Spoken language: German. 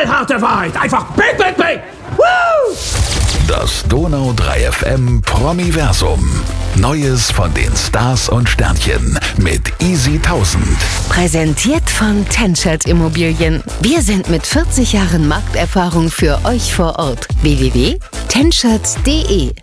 knallharte Wahrheit. Einfach big, big, big. Woo! Das Donau 3 FM Promiversum. Neues von den Stars und Sternchen mit Easy 1000. Präsentiert von Tenschert Immobilien. Wir sind mit 40 Jahren Markterfahrung für euch vor Ort. www.tenschert.de